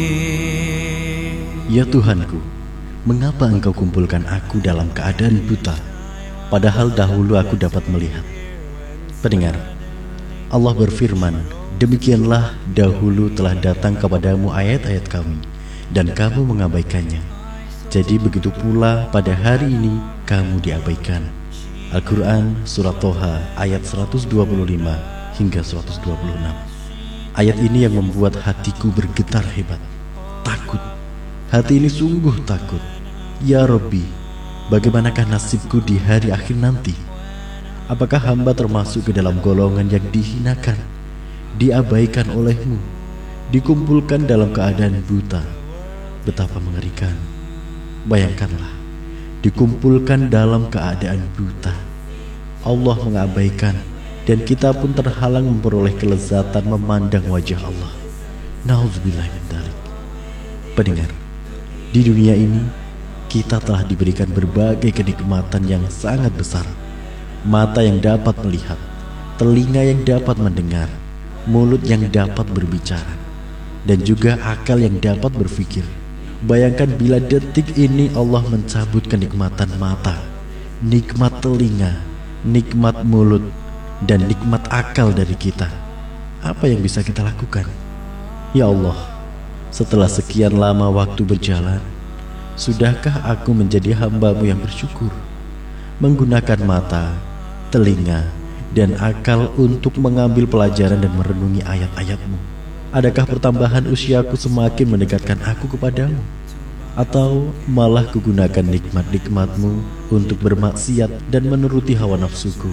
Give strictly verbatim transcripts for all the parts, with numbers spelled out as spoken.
Ya Tuhanku, mengapa Engkau kumpulkan aku dalam keadaan buta, padahal dahulu aku dapat melihat? Pendengar, Allah berfirman, demikianlah dahulu telah datang kepadamu ayat-ayat kami, dan kamu mengabaikannya. Jadi begitu pula pada hari ini kamu diabaikan. Al-Quran Surat Toha ayat seratus dua puluh lima hingga seratus dua puluh enam. Ayat ini yang membuat hatiku bergetar hebat. Takut. Hati ini sungguh takut. Ya Rabbi, bagaimanakah nasibku di hari akhir nanti? Apakah hamba termasuk ke dalam golongan yang dihinakan, diabaikan olehmu, dikumpulkan dalam keadaan buta? Betapa mengerikan. Bayangkanlah, dikumpulkan dalam keadaan buta, Allah mengabaikan, dan kita pun terhalang memperoleh kelezatan memandang wajah Allah. Nauzubillah min dzalik. Pendengar, di dunia ini kita telah diberikan berbagai kenikmatan yang sangat besar. Mata yang dapat melihat, telinga yang dapat mendengar, mulut yang dapat berbicara, dan juga akal yang dapat berpikir. Bayangkan bila detik ini Allah mencabut kenikmatan mata, nikmat telinga, nikmat mulut, dan nikmat akal dari kita. Apa yang bisa kita lakukan? Ya Allah, setelah sekian lama waktu berjalan, sudahkah aku menjadi hamba-Mu yang bersyukur, menggunakan mata, telinga, dan akal untuk mengambil pelajaran dan merenungi ayat-ayat-Mu? Adakah pertambahan usiaku semakin mendekatkan aku kepadamu? Atau malah kugunakan nikmat-nikmat-Mu untuk bermaksiat dan menuruti hawa nafsuku?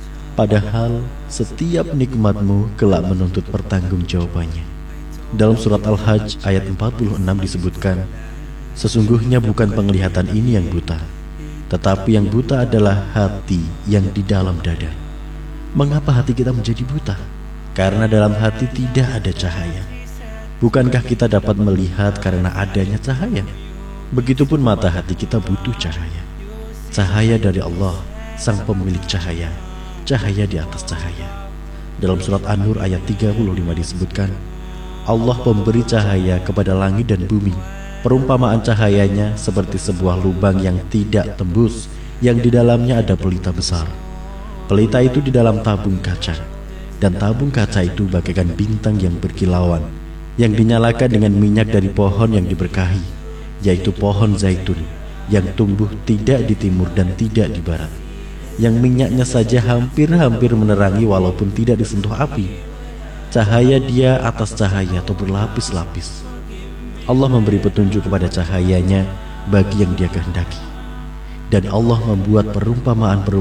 Padahal setiap nikmat-Mu kelak menuntut pertanggungjawabannya. Dalam surat Al-Hajj ayat empat puluh enam disebutkan, sesungguhnya bukan penglihatan ini yang buta, tetapi yang buta adalah hati yang di dalam dada. Mengapa hati kita menjadi buta? Karena dalam hati tidak ada cahaya. Bukankah kita dapat melihat karena adanya cahaya? Begitupun mata hati kita butuh cahaya. Cahaya dari Allah, sang pemilik cahaya. Cahaya di atas cahaya. Dalam surat An-Nur ayat tiga puluh lima disebutkan, Allah pemberi cahaya kepada langit dan bumi. Perumpamaan cahayanya seperti sebuah lubang yang tidak tembus, yang di dalamnya ada pelita besar. Pelita itu di dalam tabung kaca, dan tabung kaca itu bagaikan bintang yang berkilauan, yang dinyalakan dengan minyak dari pohon yang diberkahi, yaitu pohon zaitun, yang tumbuh tidak di timur dan tidak di barat, yang minyaknya saja hampir-hampir menerangi walaupun tidak disentuh api. Cahaya dia atas cahaya atau berlapis-lapis. Allah memberi petunjuk kepada cahayanya bagi yang Dia kehendaki. Dan Allah membuat perumpamaan-perumpamaan